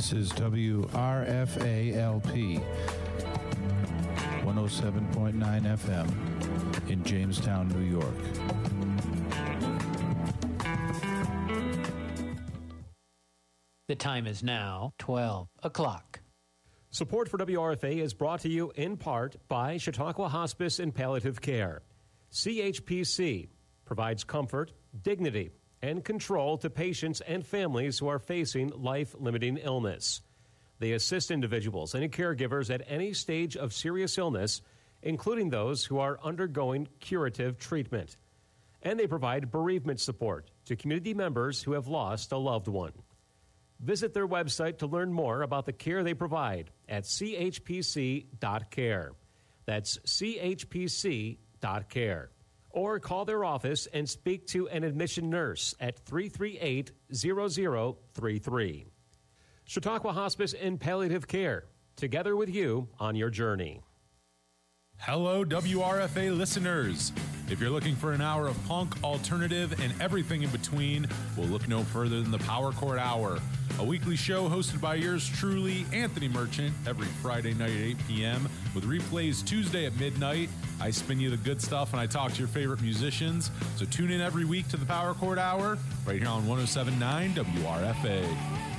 This is WRFA-LP 107.9 FM in Jamestown, New York. The time is now 12 o'clock. Support for WRFA is brought to you in part by Chautauqua Hospice and Palliative Care. CHPC provides comfort, dignity, and control to patients and families who are facing life-limiting illness. They assist individuals and caregivers at any stage of serious illness, including those who are undergoing curative treatment. And they provide bereavement support to community members who have lost a loved one. Visit their website to learn more about the care they provide at chpc.care. That's chpc.care. Or call their office and speak to an admission nurse at 338-0033. Chautauqua Hospice and Palliative Care, together with you on your journey. Hello, WRFA listeners. If you're looking for an hour of punk, alternative, and everything in between, we'll look no further than the Power Chord Hour, a weekly show hosted by yours truly, Anthony Merchant, every Friday night at 8 p.m., with replays Tuesday at midnight. I spin you the good stuff and I talk to your favorite musicians. So tune in every week to the Power Chord Hour, right here on 107.9 WRFA.